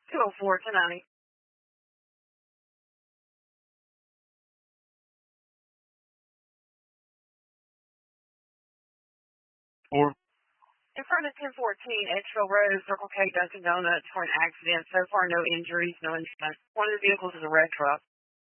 204 tonight. Four. In front of 1014 Edgefield Road, Circle K Dunkin' Donuts for an accident. So far, no injuries, no incident. One of the vehicles is a red truck.